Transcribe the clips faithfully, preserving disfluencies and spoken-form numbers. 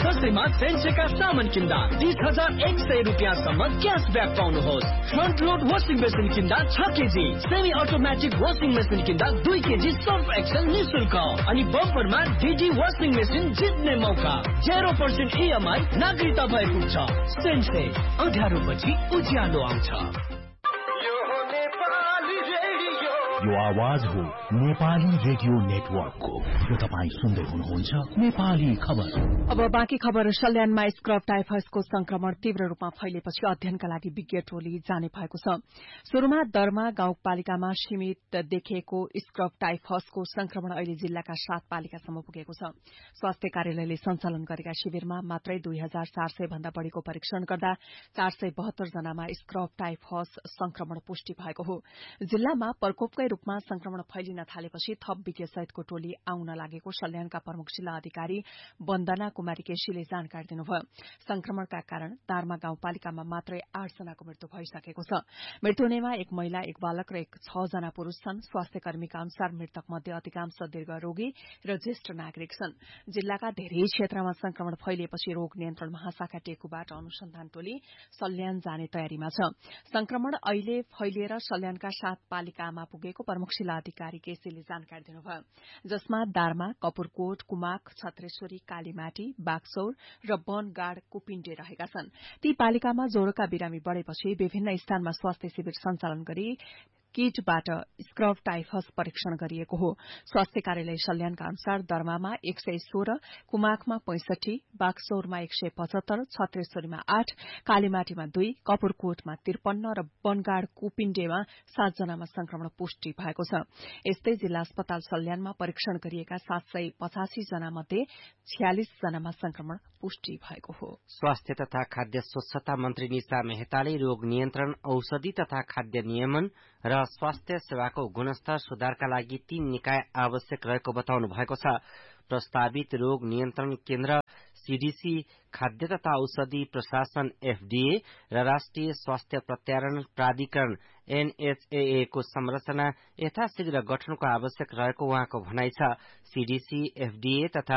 दसैँमा सेन्सेका सामान किन्दा तीस हजार एक सय रुपियाँसम्म cashback पाउनुहोस्। Front load washing machine किन्दा छ KG, semi automatic washing machine किन्दा दुई केजी सर्फ एक्सेल निशुल्क अनि बम्परमा डिडी वासिङ मेसिन जित्ने मौका। जेरो पर्सेन्ट इएमआई नागरिकता भएको छ। सेन्से अँध्यारो पछि उज्यालो आउँछ। यो आवाज हो नेपाली रेडियो नेटवर्कको। यो तपाईँ सुन्दै हुनुहुन्छ नेपाली खबर। अब बाँकी खबर। सल्यानमा स्क्रब टाइफसको संक्रमण तीव्र रूपमा फैलिएपछि अध्ययनका लागि विज्ञ टोली जाने भएको छ। शुरूमा दरमा गाउँपालिकामा सीमित देखिएको स्क्रब टाइफसको संक्रमण अहिले जिल्लाका सात पालिकासम्म पुगेको छ। स्वास्थ्य कार्यालयले सञ्चालन गरेका शिविरमा मात्रै दुई हजार चार सय भन्दा बढ़ीको परीक्षण गर्दा चार सय बहत्तर जनामा स्क्रब टाइफस संक्रमण पुष्टि भएको हो। जिल्लामा प्रकोपकै रूपमा संक्रमण फैलिन थालेपछि थप विज्ञ सहितको टोली आउन लागेको सल्यानका प्रमुख जिल्ला अधिकारी वन्दना कुमारी केसीले जानकारी दिनुभयो। संक्रमणका कारण दारमा गाउँपालिकामा मात्रै आठ जनाको मृत्यु भइसकेको छ। मृत्यु हुनेमा एक महिला, एक बालक र एक छ जना पुरूष छन्। स्वास्थ्य कर्मीका अनुसार मृतक मध्ये अधिकांश दीर्घ रोगी र ज्येष्ठ नागरिक छन्। जिल्लाका धेरै क्षेत्रमा संक्रमण फैलिएपछि रोग नियन्त्रण महाशाखा टेकुबाट अनुसन्धान टोली सल्यान जाने तयारीमा छ। संक्रमण अहिले फैलिएर सल्यानका सात पालिकामा पुगेको प्रमुख जिल्ला अधिकारी केसीले जानकारी दिनुभयो, जसमा दारमा, कपुरकोट, कुमाक, छत्रेश्वरी, कालीमाटी, बागसौर र वनगाड कुपिण्डे रहेका छन्। ती पालिकामा ज्वरोका बिरामी बढ़ेपछि विभिन्न स्थानमा स्वास्थ्य शिविर सञ्चालन गरी किटबाट स्क्रब टाइफस परीक्षण गरिएको हो। स्वास्थ्य कार्यालय सल्यानका अनुसार दर्मामा एक सय सोह्र, कुमाकमा पैंसठी, बागसौरमा एक सय पचहत्तर, छत्रेश्वरीमा आठ, कालीमाटीमा दुई, कपुरकोटमा त्रिपन्न र वनगाड कुपिण्डेमा सात जनामा संक्रमण पुष्टि भएको छ। यस्तै जिल्ला अस्पताल सल्यानमा परीक्षण गरिएका सात सय पचासी जना मध्ये छयालिस जनामा संक्रमण पुष्टि भएको हो। स्वास्थ्य तथा खाद्य स्वच्छता मन्त्री निशा मेहताले रोग नियन्त्रण, औषधि तथा खाद्य नियमन र स्वास्थ्य सेवाको गुणस्तर सुधारका लागि तीन निकाय आवश्यक रहेको बताउनु भएको छ। प्रस्तावित रोग नियन्त्रण केन्द्र सीडीसी, खाद्य तथा औषधि प्रशासन एफडीए र राष्ट्रिय स्वास्थ्य प्रत्यारोहण प्राधिकरण एनएचएए को संरचना यथाशीघ्र गठनको आवश्यक रहेको उहाँको भनाइ छ। सीडीसी, एफडीए तथा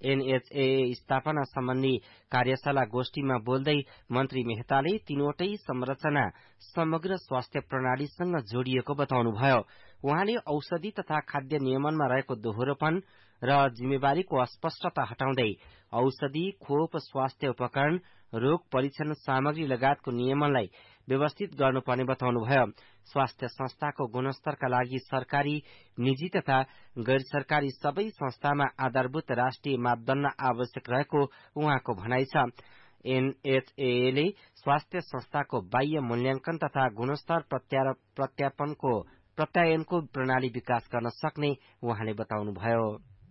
एनएचएए स्थापना सम्बन्धी कार्यशाला गोष्ठीमा बोल्दै मन्त्री मेहताले तीनवटै संरचना समग्र स्वास्थ्य प्रणालीसँग जोडिएको बताउनुभयो। उहाँले औषधि तथा खाद्य नियमनमा रहेको दोहोरोपन र जिम्मेवारीको अस्पष्टता हटाउँदै औषधि, खोप, स्वास्थ्य उपकरण, रोग परीक्षण सामग्री लगायतको नियमनलाई व्यवस्थित गर्नुपर्ने बताउनुभयो। स्वास्थ्य संस्थाको गुणस्तरका लागि सरकारी, निजी तथा गैर सरकारी सबै संस्थामा आधारभूत राष्ट्रिय मापदण्ड आवश्यक रहेको उहाँको भनाइ छ। एनएचएए ले स्वास्थ्य संस्थाको बाह्य मूल्याङ्कन तथा गुणस्तर प्रत्यापनको प्रत्यायनको प्रणाली विकास गर्न सक्ने उहाँले बताउनुभयो।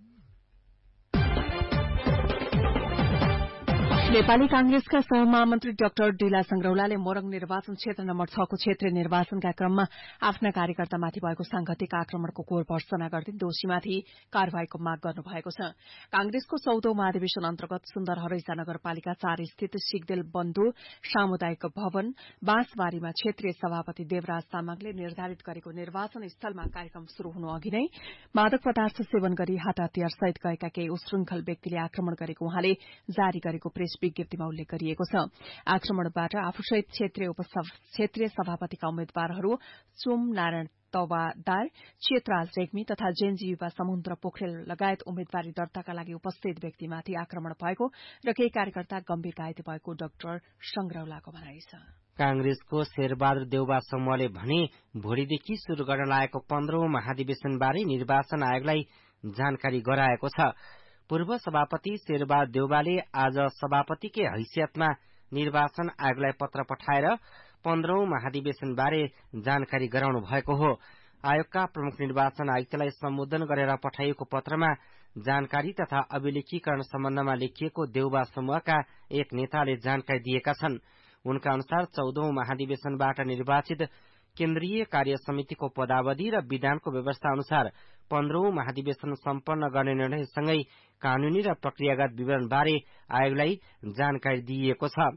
नेपाली कांग्रेसका सहमहामन्त्री डाक्टर डीला संग्रौलाले मोरङ निर्वाचन क्षेत्र नम्बर छ को क्षेत्रीय निर्वाचनका क्रममा आफ्ना कार्यकर्तामाथि भएको सांघातिक आक्रमणको घोर भर्त्सना गर्दै दोषीमाथि कार्यवाहीको माग गर्नुभएको छ। कांग्रेसको चौधौं महाधिवेशन अन्तर्गत सुन्दर हरैसा नगरपालिका चार स्थित सिगदेल बन्धु सामुदायिक भवन बाँसबारीमा क्षेत्रीय सभापति देवराज तामाङले निर्धारित गरेको निर्वाचन स्थलमा कार्यक्रम शुरू हुनु अघि नै मादक पदार्थ सेवन गरी हात हतियार सहित गएका केही उश्रृंखल व्यक्तिले आक्रमण गरेको उहाँले जारी गरेको प्रेस विज्ञप्तिमा उल्लेख गरिएको छ। आक्रमणबाट आफूसहित क्षेत्रीय क्षेत्रीय सभापतिका उम्मेद्वारहरू चुम नारायण तवादार, चेतराज रेग्मी तथा जेएनजी युवा समुद्र पोखरेल लगायत उम्मेद्वारी दर्ताका लागि उपस्थित व्यक्तिमाथि आक्रमण भएको र केही कार्यकर्ता गम्भीर घाइते भएको डाक्टर संग्रौलाको भनाइ छ। कांग्रेसको शेरबहादुर देउबा समूहले भने भोलिदेखि शुरू गर्न लागेको पन्ध्रौं महाधिवेशनबारे निर्वाचन आयोगलाई जानकारी गराएको छ। पूर्व सभापति शेरबहादुर देउबाले आज सभापतिकै हैसियतमा निर्वाचन आयोगलाई पत्र पठाएर पन्ध्रौं महाधिवेशनबारे जानकारी गराउनु भएको हो। आयोगका प्रमुख निर्वाचन आयुक्तलाई सम्बोधन गरेर पठाइएको पत्रमा जानकारी तथा अभिलेखीकरण सम्बन्धमा लेखिएको देउबा समूहका एक नेताले जानकारी दिएका छन्। उनका अनुसार चौधौं महाधिवेशनबाट निर्वाचित केन्द्रीय कार्य समितिको पदावधि र विधानको व्यवस्था अनुसार पन्ध्रौं महाधिवेशन सम्पन्न गर्ने निर्णयसँगै कानूनी र प्रक्रियागत विवरणबारे आयोगलाई जानकारी दिइएको छ।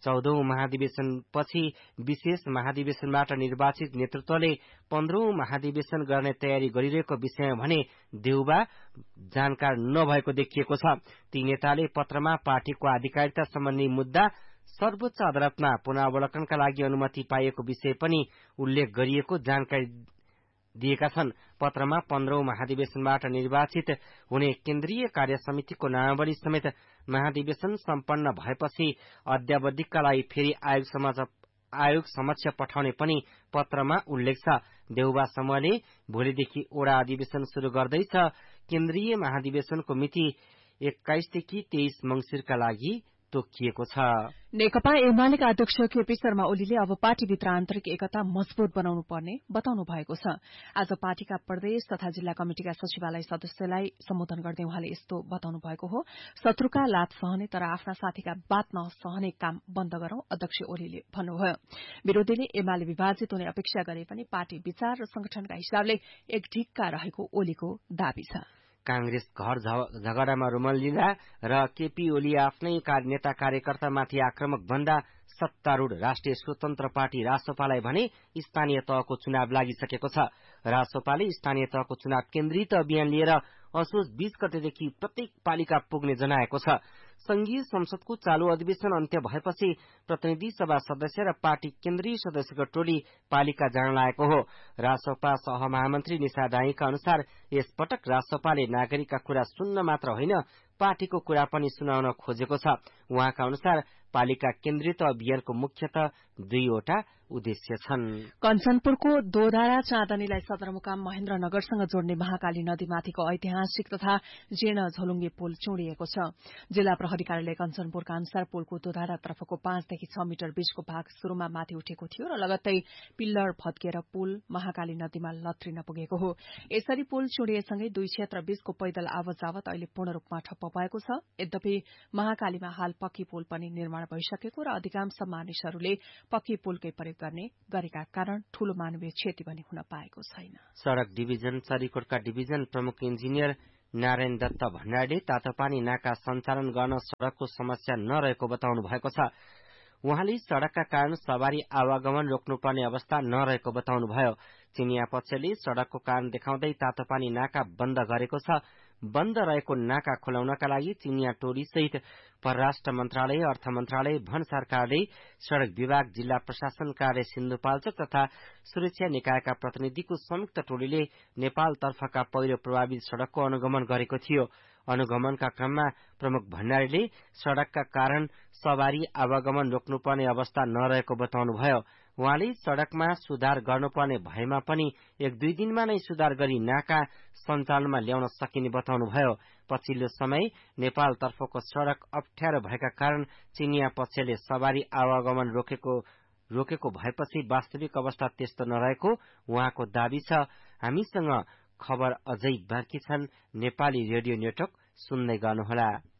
चौधौं महाधिवेशनपछि विशेष महाधिवेशनबाट निर्वाचित नेतृत्वले पन्ध्रौं महाधिवेशन गर्ने तयारी गरिरहेको विषयमा भने देउबा जानकार नभएको देखिएको छ। ती नेताले पत्रमा पार्टीको आधिकारिकता सम्बन्धी मुद्दा सर्वोच्च अदालतमा पुनरावलोकनका लागि अनुमति पाइएको विषय पनि उल्लेख गरिएको जानकारी दिएका छन्। पत्रमा पन्ध्रौं महाधिवेशनबाट निर्वाचित हुने केन्द्रीय कार्य समितिको नामावली समेत महाधिवेशन सम्पन्न भएपछि अद्यावधिकका लागि फेरि आयोग समक्ष आयोग समक्ष पठाउने पनि पत्रमा उल्लेख छ। देउबा समूहले भोलिदेखि ओडा अधिवेशन शुरू गर्दैछ। केन्द्रीय महाधिवेशनको मिति एक्काइसदेखि तेइस मंसिरका लागि तोकिएको छ। नेकपा एमालेका अध्यक्ष केपी शर्मा ओलीले अब पार्टीभित्र आन्तरिक एकता मजबूत बनाउनु पर्ने बताउनु भएको छ। आज पार्टीका प्रदेश तथा जिल्ला कमिटिका सचिवालय सदस्यलाई सम्बोधन गर्दै उहाँले यस्तो बताउनु भएको हो। शत्रुका लात सहने तर आफ्ना साथीका बात नसहने काम बन्द गरौं, अध्यक्ष ओलीले भन्नुभयो। विरोधीले एमाले विभाजित हुने अपेक्षा गरे पनि पार्टी विचार र संगठनका हिसाबले एकढिक्का रहेको ओलीको दावी छ। कांग्रेस घर झगडामा रुमल लीला र केपी ओली आफ्नै नेता कार्यकर्तामाथि आक्रमक भन्दा सत्तारूढ़ राष्ट्रिय स्वतन्त्र पार्टी रासोपालाई भने स्थानीय तहको चुनाव लागिसकेको छ। रासोपाले स्थानीय तहको चुनाव केन्द्रित अभियान लिएर असोज बीस गतेदेखि प्रत्येक पालिका पुग्ने जनाएको छ। संघीय संसदको चालू अधिवेशन अन्त्य भएपछि प्रतिनिधि सभा सदस्य र पार्टी केन्द्रीय सदस्यको टोली पालिका जान लागेको हो। रासोपा सहमहामन्त्री निशा दाईका अनुसार यसपटक रासोपाले नागरिकका कुरा सुन्न मात्र होइन, पार्टीको कुरा पनि सुनाउन खोजेको छ। उहाँका अनुसार पालिका केन्द्रित अभियानको मुख्यतः दुईवटा उद्देश्य छन्। कञ्चनपुरको दोधारा चाँदनीलाई सदरमुकाम महेन्द्रनगरसँग जोड्ने महाकाली नदीमाथिको ऐतिहासिक तथा जीर्ण झोलुङ्गे पुल चुडिएको छ। जिल्ला प्रहरी कार्यालय कञ्चनपुरका अनुसार पुलको दोधारा तर्फको पाँचदेखि छ मिटर बीचको भाग शुरूमा माथि उठेको थियो र लगत्तै पिल्लर भत्किएर पुल महाकाली नदीमा लत्रिन पुगेको हो। यसरी पुल चुडिएसँगै दुई क्षेत्र बीचको पैदल आवत जावत अहिले पूर्ण रूपमा ठप्प भएको छ। यद्यपि महाकालीमा हाल पक्की पुल पनि निर्माण भइसकेको र अधिकांश मानिसहरूले पक्की पुलकै प्रयोग गर्ने गरेका कारण ठूलो मानवीय क्षति पनि हुन पाएको छैन। सड़क डिभिजन चरीकोटका डिभिजन प्रमुख इन्जिनियर नारायण दत्त भण्डारीले तातोपानी नाका सञ्चालन गर्न सड़कको समस्या नरहेको बताउनु भएको छ। उहाँले सड़कका कारण सवारी आवागमन रोक्नुपर्ने अवस्था नरहेको बताउनुभयो। चिनिया पक्षले सड़कको कारण देखाउँदै तातोपानी नाका बन्द गरेको छ। बन्द रहेको नाका खोलाउनका लागि चिनिया टोली सहित परराष्ट्र मन्त्रालय, अर्थ मन्त्रालय, वन सरकारले, सड़क विभाग, जिल्ला प्रशासन कार्य सिन्धुपाल्चोक तथा सुरक्षा निकायका प्रतिनिधिको संयुक्त टोलीले नेपालतर्फका पहिलो प्रभावित सड़कको अनुगमन गरेको थियो। अनुगमनका क्रममा प्रमुख भण्डारीले सड़कका कारण सवारी आवागमन रोक्नुपर्ने अवस्था नरहेको बताउनुभयो। उहाँले सड़कमा सुधार गर्नुपर्ने भएमा पनि एक दुई दिनमा नै सुधार गरी नाका सञ्चालनमा ल्याउन सकिने बताउनुभयो। पछिल्लो समय नेपालतर्फको सड़क अप्ठ्यारो भएका कारण चिनिया पक्षले सवारी आवागमन रोकेको रोकेको भएपछि वास्तविक अवस्था त्यस्तो नरहेको उहाँको दावी छ। हामीसँग खबर अझै बाँकी छन्। नेपाली रेडियो नेटवर्क सुन्दै गर्नुहोला।